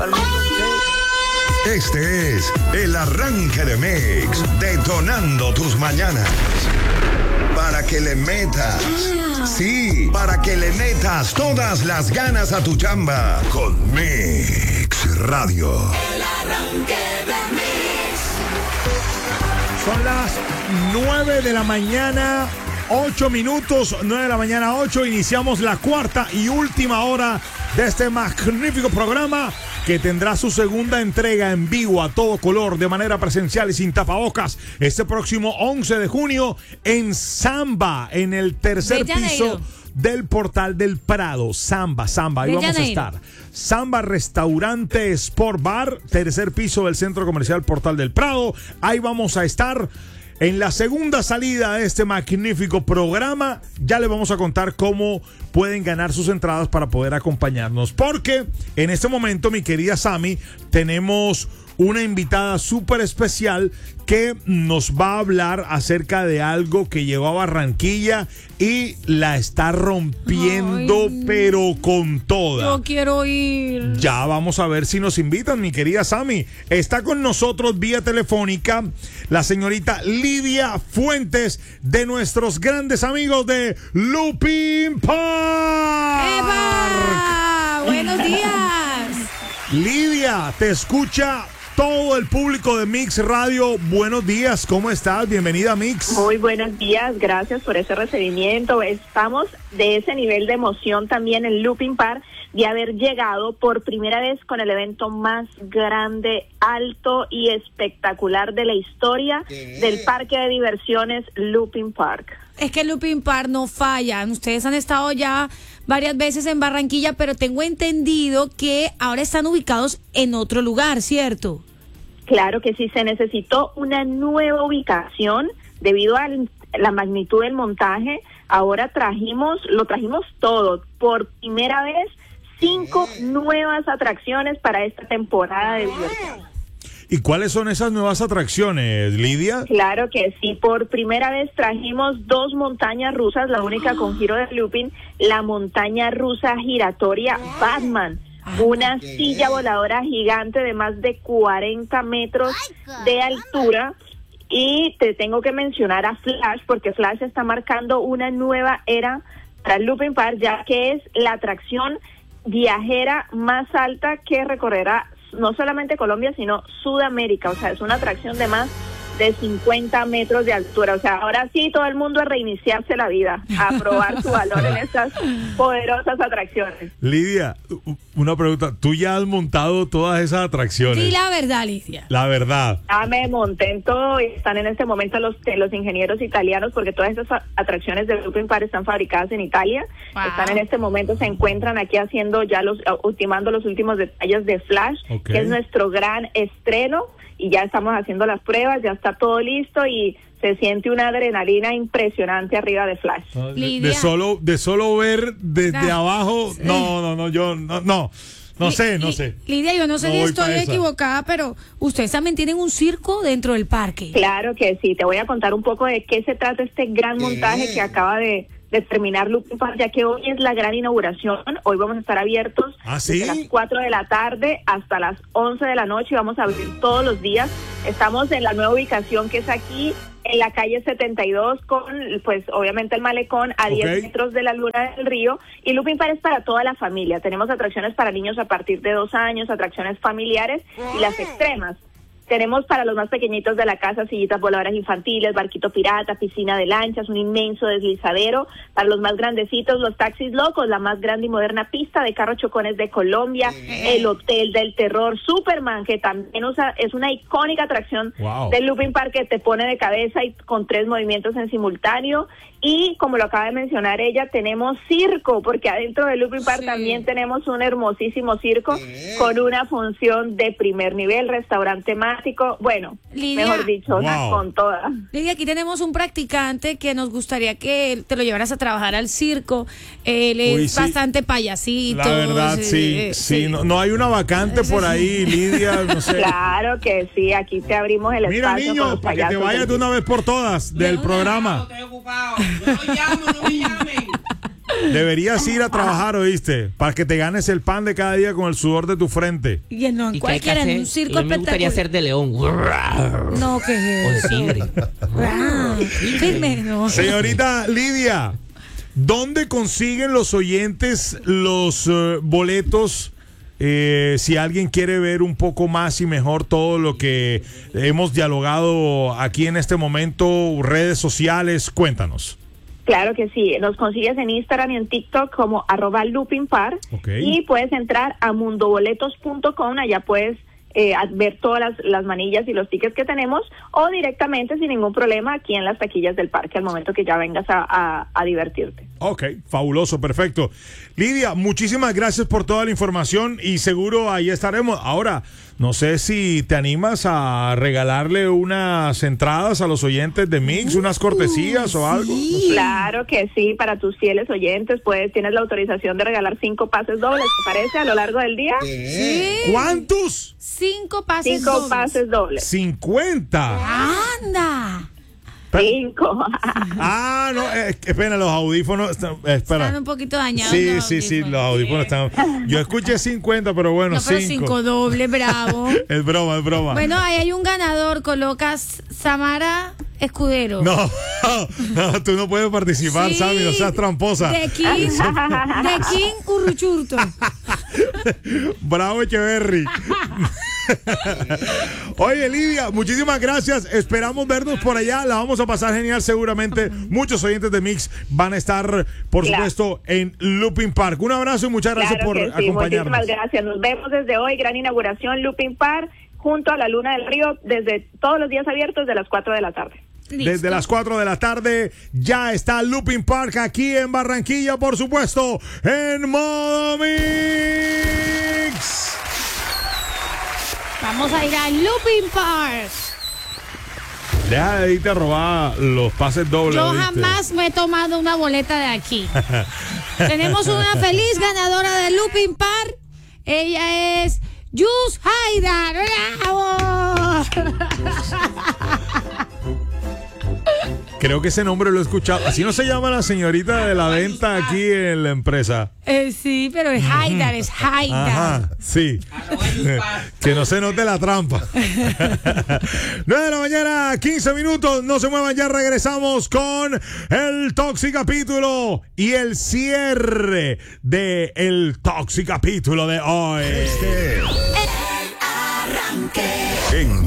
Este es el arranque de Mix, detonando tus mañanas. Para que le metas, sí, para que le metas todas las ganas a tu chamba con Mix Radio. El arranque de Mix. Son las 9 de la mañana, 8 minutos, 9 de la mañana, 8. Iniciamos la cuarta y última hora de este magnífico programa que tendrá su segunda entrega en vivo a todo color, de manera presencial y sin tapabocas, este próximo 11 de junio en Samba, en el tercer piso del Portal del Prado. Samba, ahí vamos a estar. Samba Restaurante Sport Bar, tercer piso del Centro Comercial Portal del Prado. Ahí vamos a estar. En la segunda salida de este magnífico programa, ya les vamos a contar cómo pueden ganar sus entradas para poder acompañarnos. Porque en este momento, mi querida Sammy, tenemos una invitada súper especial que nos va a hablar acerca de algo que llegó a Barranquilla y la está rompiendo, pero con toda. Yo quiero ir. Ya vamos a ver si nos invitan, mi querida Sammy. Está con nosotros vía telefónica la señorita Lidia Fuentes, de nuestros grandes amigos de Looping Park. ¡Eva! ¡Buenos días! Lidia, te escucha todo el público de Mix Radio. Buenos días, ¿cómo estás? Bienvenida a Mix. Muy buenos días, gracias por ese recibimiento. Estamos de ese nivel de emoción también en Looping Park, de haber llegado por primera vez con el evento más grande, alto y espectacular de la historia del parque de diversiones Looping Park. Es que Looping Park no falla. Ustedes han estado ya varias veces en Barranquilla, pero tengo entendido que ahora están ubicados en otro lugar, ¿cierto? Claro que sí, se necesitó una nueva ubicación debido a la magnitud del montaje. Ahora lo trajimos todo. Por primera vez, 5 nuevas atracciones para esta temporada de diversión. ¿Y cuáles son esas nuevas atracciones, Lidia? Claro que sí, por primera vez trajimos 2 montañas rusas, la única con giro de looping, la montaña rusa giratoria Batman, una silla voladora gigante de más de 40 metros de altura. Y te tengo que mencionar a Flash, porque Flash está marcando una nueva era para Looping Park, ya que es la atracción viajera más alta que recorrerá no solamente Colombia, sino Sudamérica. O sea, es una atracción de más de 50 metros de altura. O sea, ahora sí todo el mundo a reiniciarse la vida, a probar su valor en estas poderosas atracciones. Lidia, una pregunta. ¿Tú ya has montado todas esas atracciones? Sí, la verdad, Lidia. La verdad. Ya me monté en todo y están en este momento los ingenieros italianos, porque todas estas atracciones de Looping Park están fabricadas en Italia. Wow. Están en este momento, se encuentran aquí haciendo ya ultimando los últimos detalles de Flash, que es nuestro gran estreno. Y ya estamos haciendo las pruebas, ya está todo listo y se siente una adrenalina impresionante arriba de Flash. De solo ver desde abajo, no sé. Lidia, yo no sé si estoy equivocada, pero ustedes también tienen un circo dentro del parque. Claro que sí, te voy a contar un poco de qué se trata este gran montaje que acaba de terminar Looping Park, ya que hoy es la gran inauguración. Hoy vamos a estar abiertos desde las 4 de la tarde hasta las 11 de la noche y vamos a abrir todos los días. Estamos en la nueva ubicación, que es aquí en la calle 72 con, pues obviamente el malecón a 10 metros de la Luna del Río. Y Looping Park es para toda la familia. Tenemos atracciones para niños a partir de 2 años, atracciones familiares y las extremas. Tenemos para los más pequeñitos de la casa sillitas voladoras infantiles, barquito pirata, piscina de lanchas, un inmenso deslizadero. Para los más grandecitos, los taxis locos, la más grande y moderna pista de carros chocones de Colombia, el Hotel del Terror, Superman, que también es una icónica atracción del Looping Park que te pone de cabeza y con 3 movimientos en simultáneo. Y como lo acaba de mencionar ella, tenemos circo, porque adentro del Looping Park también tenemos un hermosísimo circo con una función de primer nivel, restaurante temático, bueno, Lidia, mejor dicho, con toda. Lidia, aquí tenemos un practicante que nos gustaría que te lo llevaras a trabajar al circo. Él es bastante payasito. La verdad, sí. No hay una vacante por ahí, Lidia, no sé. Claro que sí, aquí te abrimos el espacio. Mira, niño, para que te vayas de una vez por todas del programa. Estoy ocupado. No me llamen. Deberías ir a trabajar, ¿oíste? Para que te ganes el pan de cada día con el sudor de tu frente. Y no, en Y que hay que cualquiera, en hacer- un circo y a mí me gustaría espectacular. ser de león. No, que O de tigre. firme, no. Señorita Lidia, ¿dónde consiguen los oyentes los boletos? Si alguien quiere ver un poco más y mejor todo lo que hemos dialogado aquí en este momento, redes sociales, cuéntanos. Claro que sí, nos consigues en Instagram y en TikTok como @loopingpar y puedes entrar a mundoboletos.com, allá puedes ver todas las manillas y los tickets que tenemos, o directamente sin ningún problema aquí en las taquillas del parque al momento que ya vengas a divertirte. Ok, fabuloso, perfecto. Lidia, muchísimas gracias por toda la información y seguro ahí estaremos. Ahora, no sé si te animas a regalarle unas entradas a los oyentes de Mix, unas cortesías o algo. Sí. No sé. Claro que sí, para tus fieles oyentes, tienes la autorización de regalar 5 pases dobles, ¿te parece? A lo largo del día. Sí. ¿Cuántos? 5 pases 5 dobles. pases dobles. 50. ¡Anda! 5. Ah, no, qué pena, los audífonos Están espera. un poquito dañados. Sí, los audífonos están. Yo escuché 50, pero bueno, No, pero 5. 5 dobles, bravo. Es broma, es broma. Bueno, ahí hay un ganador. Colocas Samara Escudero. No, tú no puedes participar, Sí, Sammy, no seas tramposa. De King Urruchurto. Bravo, Echeverry. Oye, Lidia, muchísimas gracias. Esperamos vernos por allá. La vamos a pasar genial, seguramente. Muchos oyentes de Mix van a estar, por supuesto, en Looping Park. Un abrazo y muchas gracias Claro por que sí, acompañarnos. muchísimas gracias. Nos vemos desde hoy, gran inauguración Looping Park, junto a la Luna del Río, desde todos los días abiertos de las 4 de la tarde. Desde las 4 de la tarde ya está Looping Park aquí en Barranquilla, por supuesto, en Modo Mix. Vamos a ir a Looping Park. Deja de irte a robar los pases dobles. Yo ¿oíste? jamás me he tomado una boleta de aquí. Tenemos una feliz ganadora de Looping Park. Ella es Yus Haidar. ¡Bravo! Creo que ese nombre lo he escuchado. Así no se llama la señorita de la venta aquí en la empresa. Sí, pero es Haidar, es Haidar. Ajá, sí. Que no se note la trampa. 9 de la mañana, 15 minutos. No se muevan, ya regresamos con el Toxicapítulo y el cierre de el Toxicapítulo de hoy. En